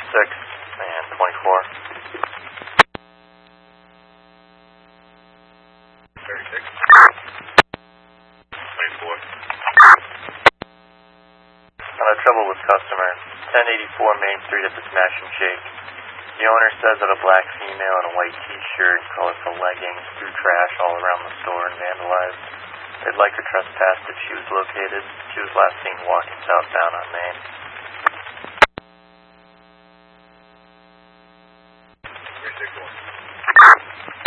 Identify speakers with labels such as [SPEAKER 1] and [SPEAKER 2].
[SPEAKER 1] and 24.
[SPEAKER 2] 36. 24.
[SPEAKER 1] I have trouble with customer. 1084 Main Street at the Smash and Shake. The owner says that a black female in a white t-shirt, colorful leggings, threw trash all around the store and vandalized. They'd like her trespassed if she was located. She was last seen walking southbound on Main.
[SPEAKER 2] 361.